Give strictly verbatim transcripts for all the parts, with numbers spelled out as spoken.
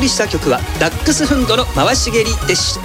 りした曲はダックスフンドの回し蹴りでした。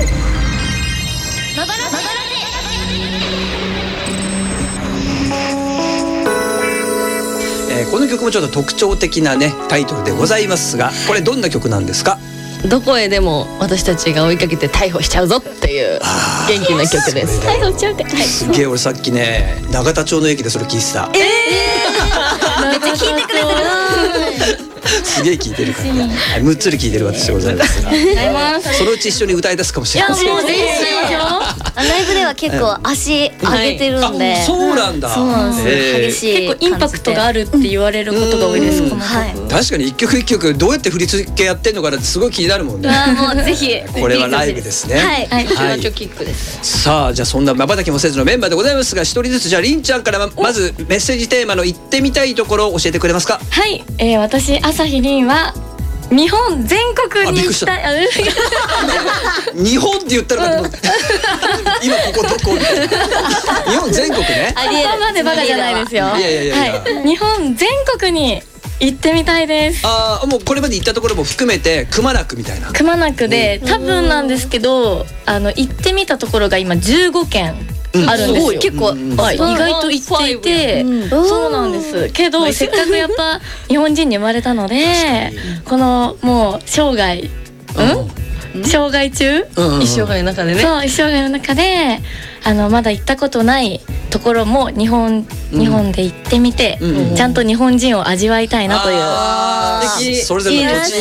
えー、この曲もちょっと特徴的なねタイトルでございますが、これどんな曲なんですか？ どこへでも私たちが追いかけて逮捕しちゃうぞっていう元気な曲です。逮捕しちゃうって、はい、 すげえ。俺さっきね永田町の駅でそれ聞いてた。 えー、めっちゃ聞いてくれてる。 すげえ聞いてるからね。はい、むっつり聞いてる私でございますが、そのうち一緒に歌い出すかもしれません。 いやもう全然ライブでは結構足上げてるんで、はい、 そうなんだ。 そうなんです、えー、激しい結構インパクトがあるって言われることが多いです。この曲、はい、 確かに一曲一曲どうやって振り付けやってんのかなってすごい気になるもんね。 もうぜひこれはライブですね。 はい、 はい、はい、チョキックです。 さあじゃあそんな瞬きもせずのメンバーでございますが、一人ずつじゃありんちゃんからまずメッセージテーマの言ってみたいところを教えてくれますか？ はい、えー、私朝日りんは日本全国に行きたい。 日本って言ったら今ここどこみたいな。日本全国ね。 ありえる。までバカじゃないですよ。 いやいやいやいや、 はい、日本全国に行ってみたいです。 ああ、もうこれまで行ったところも含めてくまなくみたいな。 くまなくで、多分なんですけど、あの行ってみたところが今じゅうごけんあるんですよ。結構、はい、意外と行っていて、そうなんですけど、せっかくやっぱ日本人に生まれたので、このもう生涯、うん、生涯中、 一生涯の中でね、 そう、一生涯の中であのまだ行ったことないところも日本日本で行ってみて、ちゃんと日本人を味わいたいなという。 それぞれの土地